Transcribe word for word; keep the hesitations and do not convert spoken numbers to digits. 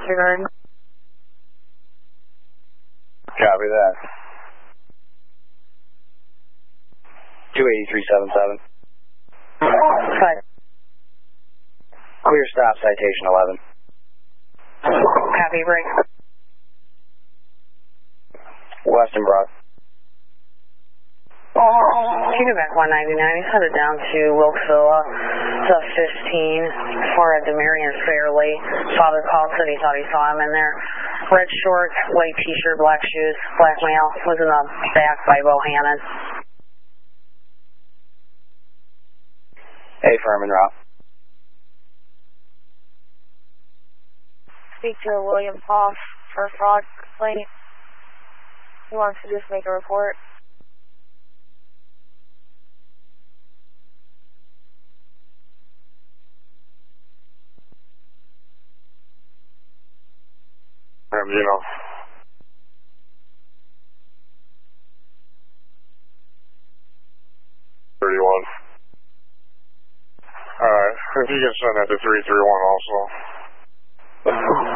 disregard. Copy that. two eighty-three seventy-seven. Five. Clear stop, citation eleven. Copy, break. Western Broad. Quebec one ninety-nine, he's headed down to Wilkesville, uh, fifteen, for a Demarion Fairley. Father called, said he thought he saw him in there. Red shorts, white t-shirt, black shoes, black male, was in the back by Bohannon. Hey, Furman, Rob. Speak to William Hoff for a fraud complaint. He wants to just make a report. Um, you know. thirty-one. Alright, if you can send that to three three one also.